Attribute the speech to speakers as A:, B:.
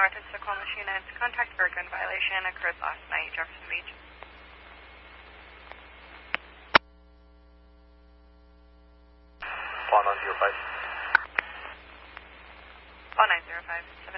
A: North, it's Tacoma units. Contact for a gun violation occurred last night, Jefferson Beach.
B: 1905.
A: 1905, 7